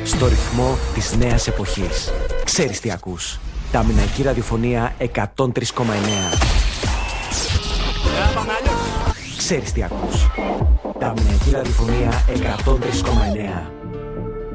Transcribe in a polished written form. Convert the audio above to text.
Στο ρυθμό της νέας εποχής. Ξέρεις τι ακούς. Ταμηναϊκή ραδιοφωνία 103,9. Ξέρεις τι ακούς. Ταμηναϊκή ραδιοφωνία 103,9.